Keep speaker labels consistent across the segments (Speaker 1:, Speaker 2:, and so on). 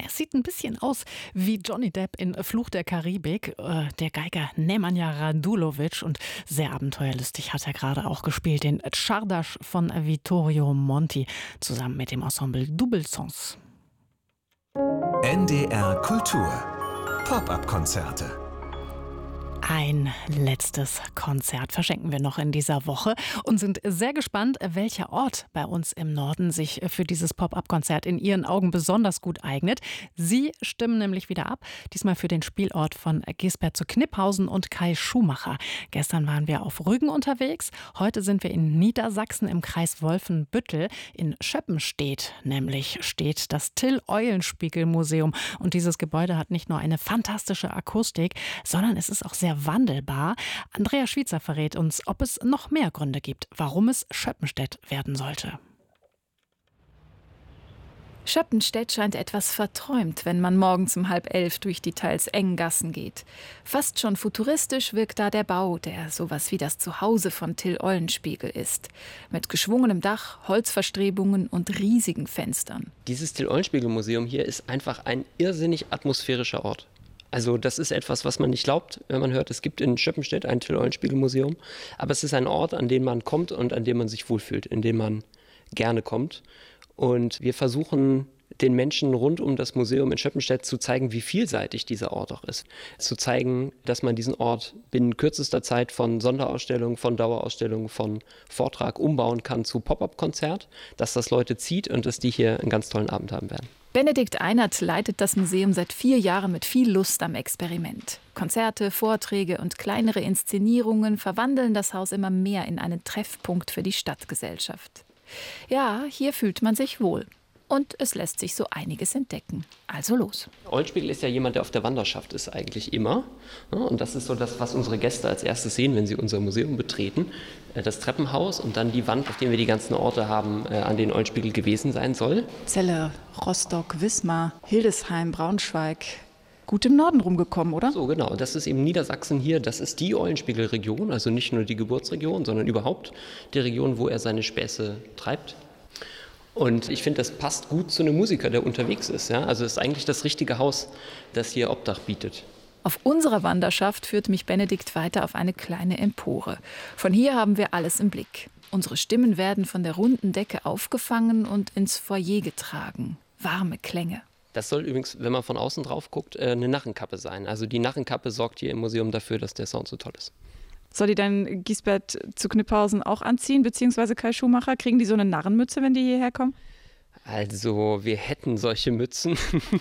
Speaker 1: Das sieht ein bisschen aus wie Johnny Depp in Fluch der Karibik. Der Geiger Nemanja Radulovic, und sehr abenteuerlustig hat er gerade auch gespielt, den Czardas von Vittorio Monti, zusammen mit dem Ensemble Double Sens.
Speaker 2: NDR Kultur. Pop-up-Konzerte.
Speaker 1: Ein letztes Konzert verschenken wir noch in dieser Woche und sind sehr gespannt, welcher Ort bei uns im Norden sich für dieses Pop-up-Konzert in Ihren Augen besonders gut eignet. Sie stimmen nämlich wieder ab, diesmal für den Spielort von Gisbert zu Kniphausen und Kai Schumacher. Gestern waren wir auf Rügen unterwegs, heute sind wir in Niedersachsen im Kreis Wolfenbüttel. In Schöppenstedt nämlich steht das Till-Eulenspiegel-Museum, und dieses Gebäude hat nicht nur eine fantastische Akustik, sondern es ist auch sehr wandelbar. Andrea Schwitzer verrät uns, ob es noch mehr Gründe gibt, warum es Schöppenstedt werden sollte.
Speaker 3: Schöppenstedt scheint etwas verträumt, wenn man morgens um 10:30 durch die teils engen Gassen geht. Fast schon futuristisch wirkt da der Bau, der sowas wie das Zuhause von Till Eulenspiegel ist. Mit geschwungenem Dach, Holzverstrebungen und riesigen Fenstern.
Speaker 4: Dieses Till-Eulenspiegel-Museum hier ist einfach ein irrsinnig atmosphärischer Ort. Also das ist etwas, was man nicht glaubt, wenn man hört, es gibt in Schöppenstedt ein Till-Eulenspiegel-Museum. Aber es ist ein Ort, an den man kommt und an dem man sich wohlfühlt, in dem man gerne kommt. Und wir versuchen, den Menschen rund um das Museum in Schöppenstedt zu zeigen, wie vielseitig dieser Ort auch ist. Zu zeigen, dass man diesen Ort binnen kürzester Zeit von Sonderausstellung, von Dauerausstellung, von Vortrag umbauen kann zu Pop-up-Konzert, dass das Leute zieht und dass die hier einen ganz tollen Abend haben werden.
Speaker 3: Benedikt Einert leitet das Museum seit 4 Jahren mit viel Lust am Experiment. Konzerte, Vorträge und kleinere Inszenierungen verwandeln das Haus immer mehr in einen Treffpunkt für die Stadtgesellschaft. Ja, hier fühlt man sich wohl. Und es lässt sich so einiges entdecken. Also los.
Speaker 4: Eulenspiegel ist ja jemand, der auf der Wanderschaft ist eigentlich immer. Und das ist so das, was unsere Gäste als erstes sehen, wenn sie unser Museum betreten. Das Treppenhaus und dann die Wand, auf der wir die ganzen Orte haben, an denen Eulenspiegel gewesen sein soll.
Speaker 3: Celle, Rostock, Wismar, Hildesheim, Braunschweig. Gut im Norden rumgekommen, oder?
Speaker 4: So, genau. Das ist eben Niedersachsen hier. Das ist die Eulenspiegel-Region, also nicht nur die Geburtsregion, sondern überhaupt die Region, wo er seine Späße treibt. Und ich finde, das passt gut zu einem Musiker, der unterwegs ist. Ja? Also es ist eigentlich das richtige Haus, das hier Obdach bietet.
Speaker 3: Auf unserer Wanderschaft führt mich Benedikt weiter auf eine kleine Empore. Von hier haben wir alles im Blick. Unsere Stimmen werden von der runden Decke aufgefangen und ins Foyer getragen. Warme Klänge.
Speaker 4: Das soll übrigens, wenn man von außen drauf guckt, eine Narrenkappe sein. Also die Narrenkappe sorgt hier im Museum dafür, dass der Sound so toll ist.
Speaker 5: Soll die dann Gisbert zu Kniphausen auch anziehen, beziehungsweise Kai Schumacher? Kriegen die so eine Narrenmütze, wenn die hierher kommen?
Speaker 4: Also wir hätten solche Mützen,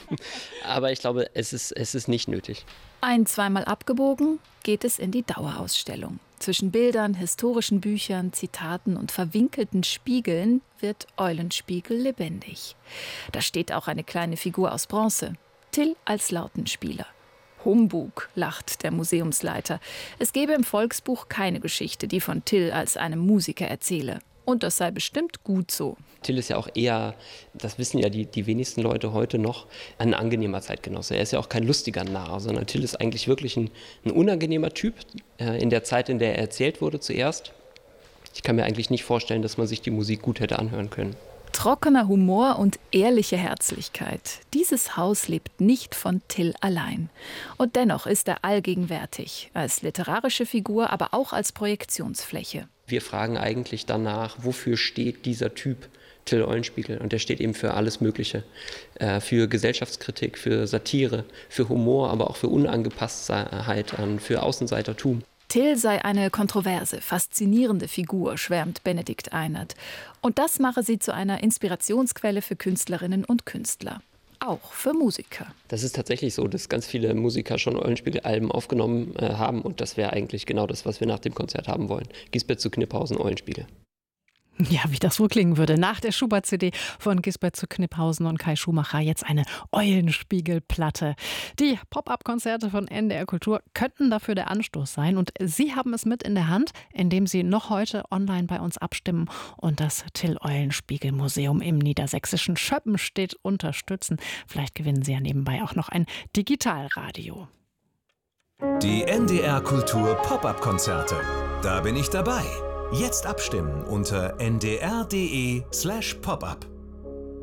Speaker 4: aber ich glaube, es ist nicht nötig.
Speaker 3: Zweimal abgebogen geht es in die Dauerausstellung. Zwischen Bildern, historischen Büchern, Zitaten und verwinkelten Spiegeln wird Eulenspiegel lebendig. Da steht auch eine kleine Figur aus Bronze. Till als Lautenspieler. Humbug, lacht der Museumsleiter. Es gebe im Volksbuch keine Geschichte, die von Till als einem Musiker erzähle. Und das sei bestimmt gut so.
Speaker 4: Till ist ja auch eher, das wissen ja die wenigsten Leute heute noch, ein angenehmer Zeitgenosse. Er ist ja auch kein lustiger Narr, sondern Till ist eigentlich wirklich ein unangenehmer Typ in der Zeit, in der er erzählt wurde zuerst. Ich kann mir eigentlich nicht vorstellen, dass man sich die Musik gut hätte anhören können.
Speaker 3: Trockener Humor und ehrliche Herzlichkeit. Dieses Haus lebt nicht von Till allein. Und dennoch ist er allgegenwärtig. Als literarische Figur, aber auch als Projektionsfläche.
Speaker 4: Wir fragen eigentlich danach, wofür steht dieser Typ Till Eulenspiegel? Und der steht eben für alles Mögliche. Für Gesellschaftskritik, für Satire, für Humor, aber auch für Unangepasstheit für Außenseitertum.
Speaker 3: Till sei eine kontroverse, faszinierende Figur, schwärmt Benedikt Einert. Und das mache sie zu einer Inspirationsquelle für Künstlerinnen und Künstler. Auch für Musiker.
Speaker 4: Das ist tatsächlich so, dass ganz viele Musiker schon Eulenspiegel-Alben aufgenommen haben. Und das wäre eigentlich genau das, was wir nach dem Konzert haben wollen. Gisbert zu Kniphausen, Eulenspiegel.
Speaker 1: Ja, wie das wohl klingen würde. Nach der Schubert-CD von Gisbert zu Kniphausen und Kai Schumacher jetzt eine Eulenspiegel-Platte. Die Pop-up-Konzerte von NDR Kultur könnten dafür der Anstoß sein. Und Sie haben es mit in der Hand, indem Sie noch heute online bei uns abstimmen und das Till-Eulenspiegel-Museum im niedersächsischen Schöppenstedt unterstützen. Vielleicht gewinnen Sie ja nebenbei auch noch ein Digitalradio.
Speaker 2: Die NDR Kultur Pop-up-Konzerte. Da bin ich dabei. Jetzt abstimmen unter ndr.de/popup.